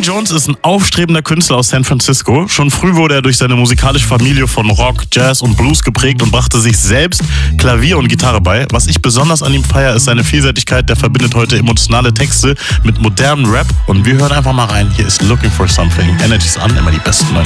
Quincy Jones ist ein aufstrebender Künstler aus San Francisco. Schon früh wurde er durch seine musikalische Familie von Rock, Jazz und Blues geprägt und brachte sich selbst Klavier und Gitarre bei. Was ich besonders an ihm feiere, ist seine Vielseitigkeit. Der verbindet heute emotionale Texte mit modernem Rap. Und wir hören einfach mal rein. Hier ist Looking for Something. Energies an, immer die besten 90.